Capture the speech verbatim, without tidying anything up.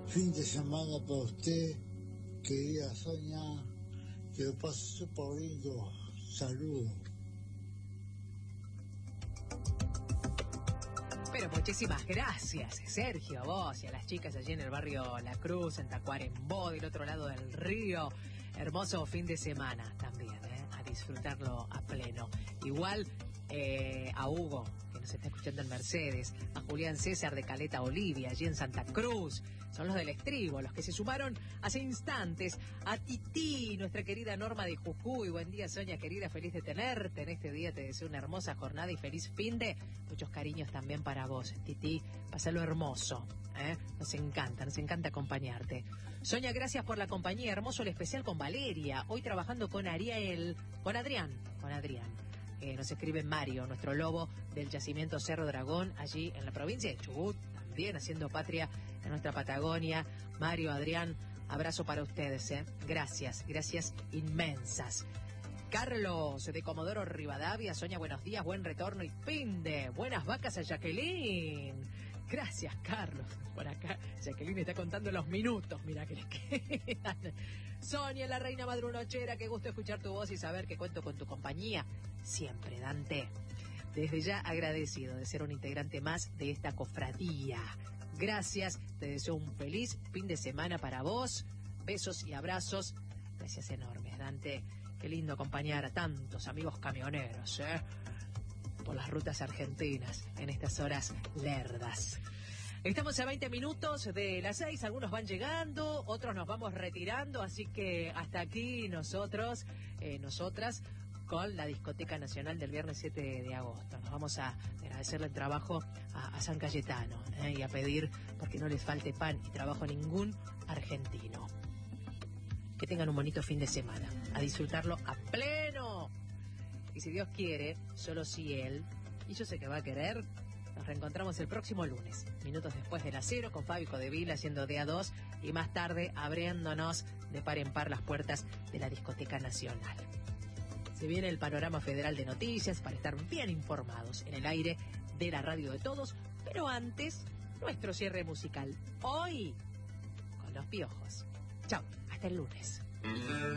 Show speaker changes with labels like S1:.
S1: fin de semana para usted, querida Sonia, que lo pase súper lindo. Saludos.
S2: Pero muchísimas gracias, Sergio, a vos y a las chicas allí en el barrio La Cruz, en Tacuarembó, del otro lado del río. Hermoso fin de semana también, ¿eh? A disfrutarlo a pleno. Igual eh, a Hugo, que nos está escuchando en Mercedes, a Julián César de Caleta Olivia, allí en Santa Cruz. Son los del Estribo, los que se sumaron hace instantes. A Tití, nuestra querida Norma de Jujuy. Buen día, Sonia, querida, feliz de tenerte. En este día te deseo una hermosa jornada y feliz finde. Muchos cariños también para vos, Tití. Pásalo hermoso, ¿eh? Nos encanta, nos encanta acompañarte. Sonia, gracias por la compañía. Hermoso el especial con Valeria. Hoy trabajando con Ariel, con Adrián, con Adrián. Eh, nos escribe Mario, nuestro lobo del yacimiento Cerro Dragón, allí en la provincia de Chubut, también haciendo patria en nuestra Patagonia. Mario, Adrián, abrazo para ustedes, ¿eh? Gracias, gracias inmensas. Carlos, de Comodoro Rivadavia. Sonia, buenos días, buen retorno y finde. Buenas vacas a Jacqueline. Gracias, Carlos. Por acá, Jacqueline está contando los minutos, mira que le quedan. Sonia, la reina madrunochera, qué gusto escuchar tu voz y saber que cuento con tu compañía. Siempre, Dante. Desde ya agradecido de ser un integrante más de esta cofradía. Gracias, te deseo un feliz fin de semana para vos. Besos y abrazos. Gracias enormes, Dante. Qué lindo acompañar a tantos amigos camioneros, ¿eh? Por las rutas argentinas en estas horas lerdas. Estamos a veinte minutos de las seis, algunos van llegando, otros nos vamos retirando, así que hasta aquí nosotros, eh, nosotras, con la Discoteca Nacional del viernes siete de agosto. Nos vamos a agradecerle el trabajo a, a San Cayetano, ¿eh? Y a pedir porque no les falte pan y trabajo a ningún argentino. Que tengan un bonito fin de semana, a disfrutarlo a pleno. Y si Dios quiere, solo si Él, y yo sé que va a querer, nos reencontramos el próximo lunes, minutos después de las cero, con Fabi Codevil haciendo D A dos y más tarde abriéndonos de par en par las puertas de la Discoteca Nacional. Se viene el panorama federal de noticias para estar bien informados en el aire de la radio de todos, pero antes, nuestro cierre musical. Hoy, con Los Piojos. Chao, hasta el lunes.